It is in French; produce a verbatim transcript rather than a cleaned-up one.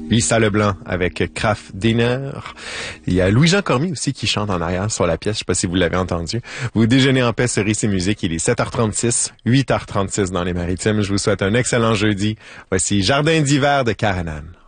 Lisa Leblanc avec Kraft Dinner. Il y a Louis-Jean Cormier aussi qui chante en arrière sur la pièce. Je sais pas si vous l'avez entendu. Vous déjeunez en paix, cerise et musique. Il est sept heures trente-six, huit heures trente-six dans les Maritimes. Je vous souhaite un excellent jeudi. Voici Jardin d'hiver de Caranan.